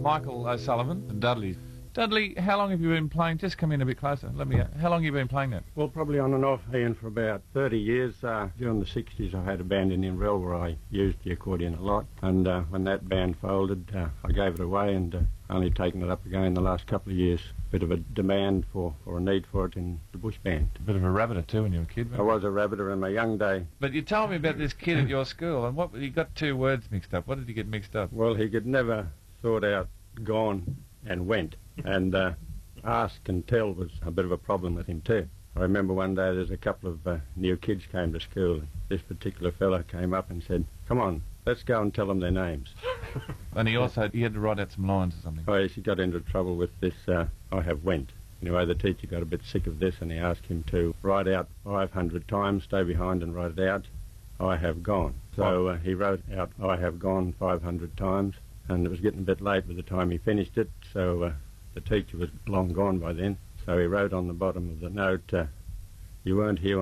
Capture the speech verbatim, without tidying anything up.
Michael O'Sullivan and Dudley. Dudley, how long have you been playing? Just come in a bit closer. Let me. How long have you been playing that? Well, probably on and off, Ian, for about thirty years. Uh, during the sixties, I had a band in Inverell where I used the accordion a lot. And uh, when that band folded, uh, I gave it away and uh, only taken it up again the last couple of years. Bit of a demand for, or a need for it in the bush band. A bit of a rabbiter too when you were a kid. I was a rabbiter in my young day. But you told me about this kid at your school, and what he got two words mixed up. What did he get mixed up? Well, he could never sort out gone and went. And uh, ask and tell was a bit of a problem with him too. I remember one day there's a couple of uh, new kids came to school. This particular fella came up and said, "Come on, let's go and tell them their names." And he also he had to write out some lines or something. Oh yes, he got into trouble with this, uh, I have went. Anyway, the teacher got a bit sick of this and he asked him to write out five hundred times, stay behind and write it out, I have gone. So uh, he wrote out I have gone five hundred times, and it was getting a bit late by the time he finished it, so uh, the teacher was long gone by then, so he wrote on the bottom of the note, uh, "You weren't here